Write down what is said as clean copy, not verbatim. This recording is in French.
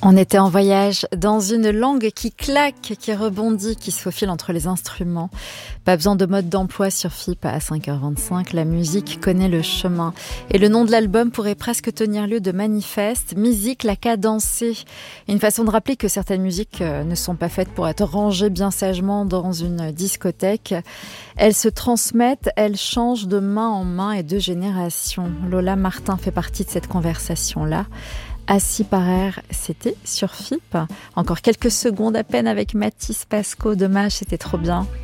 On était en voyage dans une langue qui claque, qui rebondit, qui se faufile entre les instruments. Pas besoin de mode d'emploi sur FIP à 5h25, la musique connaît le chemin. Et le nom de l'album pourrait presque tenir lieu de manifeste, musique la cadencée. Une façon de rappeler que certaines musiques ne sont pas faites pour être rangées bien sagement dans une discothèque. Elles se transmettent, elles changent de main en main et de génération. Lola Martin fait partie de cette conversation-là. Assis par air, c'était sur FIP. Encore quelques secondes à peine avec Mathis Pasco. Dommage, c'était trop bien.